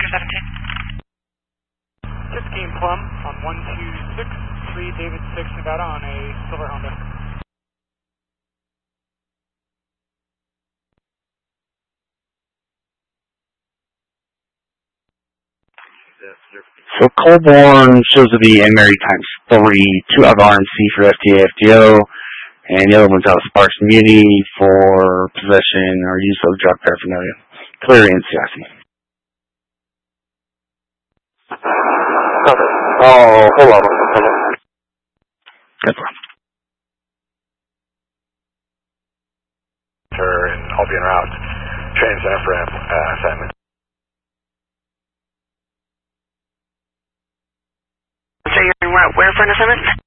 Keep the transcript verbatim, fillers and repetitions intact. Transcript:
seventeen. fifteen Plum on one two six three David six Nevada on a silver Honda. So Colborn shows to be a Mary times three, two of R M C for F T A F T O, and the other one's out of Sparks Muni for possession or use of drug paraphernalia. Clear in C I C. Oh, hold on. Hold on. No problem. And I'll be en route. Training center for uh, assignment. So you're in where, where for an assignment?